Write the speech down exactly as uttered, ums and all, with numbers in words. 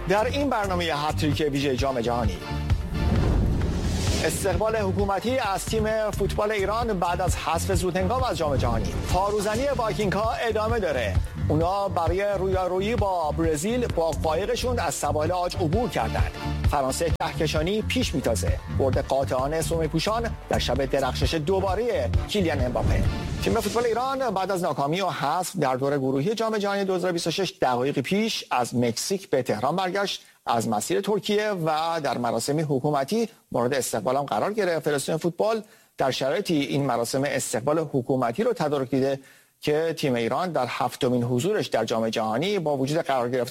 در این برنامه هتریک ویژه جام جهانی استقبال حکومتی از تیم فوتبال ایران بعد از حذف زودهنگام از جام جهانی. پاروزنی وایکینگ ها ادامه داره. اونا برای رویارویی با برزیل با قایقشون از سواحل عاج عبور کردند. فرانسه کهکشانی پیش میتازه. برد قاطعانه سومی پوشان در شب درخشش دوباره کیلیان امباپه. تیم فوتبال ایران بعد از ناکامی و حذف در دور گروهی جام جهانی دو هزار و بیست و شش دقایق پیش از مکزیک به تهران برگشت. از مسیر ترکیه و در مراسم حکومتی مورد استقبال هم قرار گرفت. فدراسیون فوتبال در شرایطی این مراسم استقبال حکومتی رو تدارک دیده که تیم ایران در هفتمین حضورش در جام جهانی با وجود قرار گرفتن